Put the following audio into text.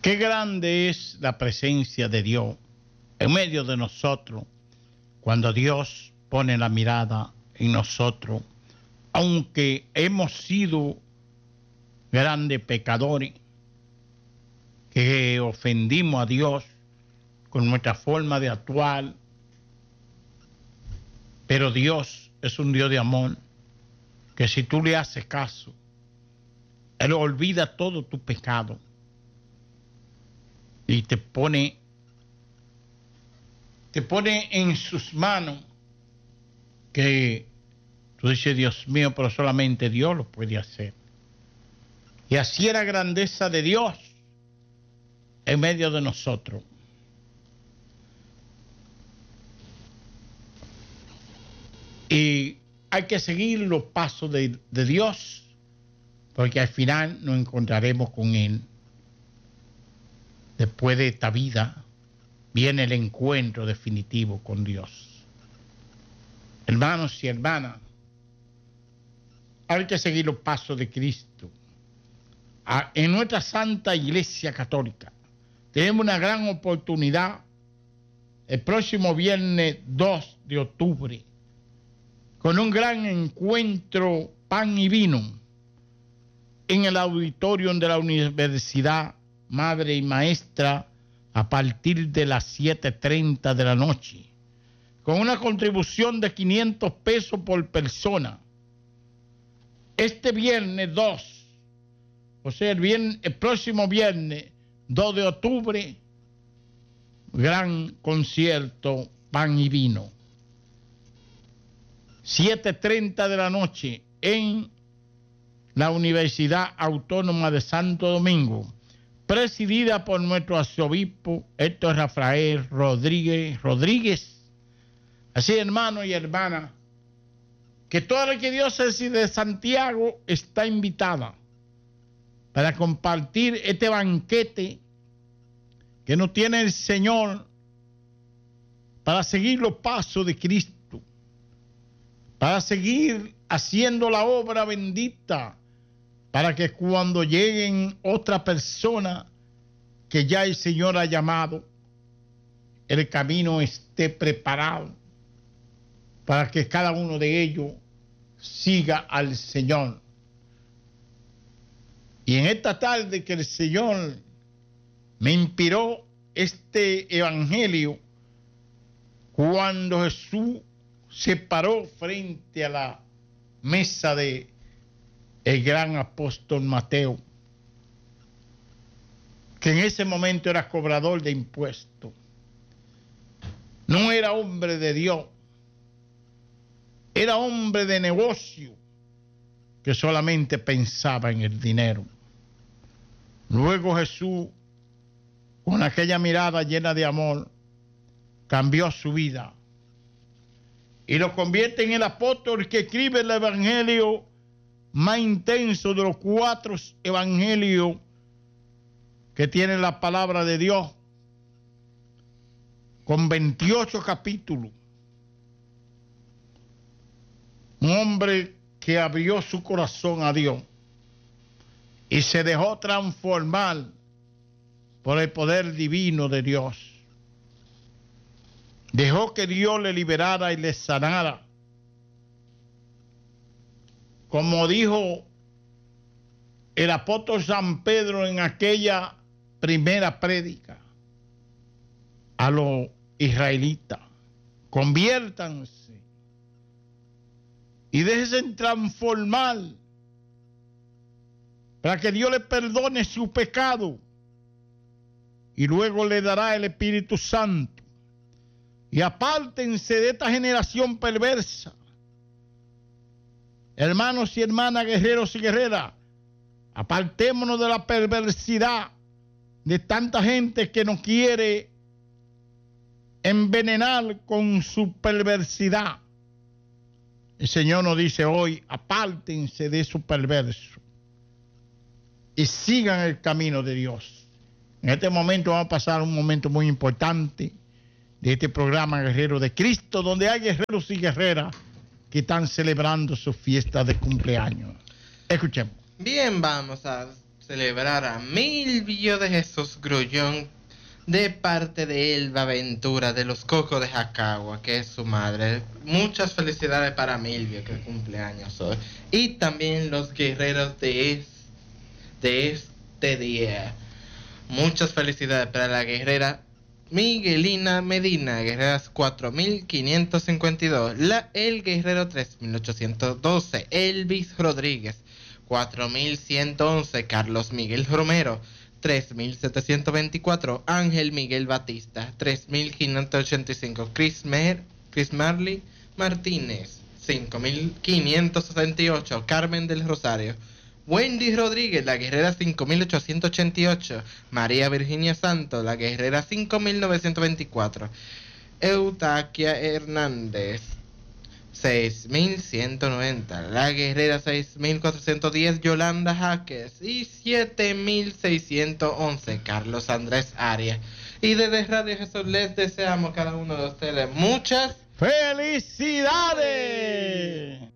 Qué grande es la presencia de Dios en medio de nosotros cuando Dios pone la mirada en nosotros. Aunque hemos sido grandes pecadores que ofendimos a Dios con nuestra forma de actuar, pero Dios es un Dios de amor, que si tú le haces caso, Él olvida todo tu pecado y te pone en sus manos, que tú dices, Dios mío, pero solamente Dios lo puede hacer. Y así era la grandeza de Dios en medio de nosotros. Y hay que seguir los pasos de Dios, porque al final nos encontraremos con Él. Después de esta vida viene el encuentro definitivo con Dios. Hermanos y hermanas, hay que seguir los pasos de Cristo. En nuestra Santa Iglesia Católica tenemos una gran oportunidad el próximo viernes 2 de octubre con un gran encuentro pan y vino en el auditorio de la Universidad Madre y Maestra a partir de las 7:30 de la noche, con una contribución de 500 pesos por persona. Este viernes 2, o sea, el próximo viernes 2 de octubre, gran concierto pan y vino. 7:30 de la noche en la Universidad Autónoma de Santo Domingo, presidida por nuestro arzobispo Héctor Rafael Rodríguez. Así, hermanos y hermanas, que toda la arquidiócesis de Santiago está invitada para compartir este banquete que nos tiene el Señor para seguir los pasos de Cristo, para seguir haciendo la obra bendita, para que cuando lleguen otras personas que ya el Señor ha llamado, el camino esté preparado para que cada uno de ellos siga al Señor. Y en esta tarde que el Señor me inspiró este evangelio, cuando Jesús se paró frente a la mesa de el gran apóstol Mateo, que en ese momento era cobrador de impuestos. No era hombre de Dios, era hombre de negocio que solamente pensaba en el dinero. Luego Jesús, con aquella mirada llena de amor, cambió su vida y lo convierte en el apóstol que escribe el evangelio más intenso de los 4 evangelios que tiene la palabra de Dios, con 28 capítulos. Un hombre que abrió su corazón a Dios y se dejó transformar por el poder divino de Dios. Dejó que Dios le liberara y le sanara. Como dijo el apóstol San Pedro en aquella primera prédica a los israelitas: conviértanse y déjense transformar para que Dios le perdone su pecado y luego le dará el Espíritu Santo. Y apártense de esta generación perversa. Hermanos y hermanas, guerreros y guerreras, apartémonos de la perversidad de tanta gente que nos quiere envenenar con su perversidad. El Señor nos dice hoy: apártense de su perverso y sigan el camino de Dios. En este momento vamos a pasar un momento muy importante de este programa Guerrero de Cristo, donde hay guerreros y guerreras que están celebrando su fiesta de cumpleaños. Escuchemos. Bien, vamos a celebrar a Milvio de Jesús Grullón de parte de Elba Ventura de los Cocos de Jacagua, que es su madre. Muchas felicidades para Milvio, que cumpleaños hoy. Y también los guerreros de este día. Muchas felicidades para la guerrera Miguelina Medina, guerreras 4552. El guerrero 3812, Elvis Rodríguez. 4111, Carlos Miguel Romero. 3724, Ángel Miguel Batista. 3585, Chris Marley Martínez. 5568, Carmen del Rosario. Wendy Rodríguez, la guerrera 5888. María Virginia Santos, la guerrera 5924. Eutaquia Hernández, 6190. La guerrera 6410. Yolanda Jaques. Y 7611. Carlos Andrés Arias. Y desde Radio Jesús les deseamos a cada uno de ustedes muchas ¡felicidades!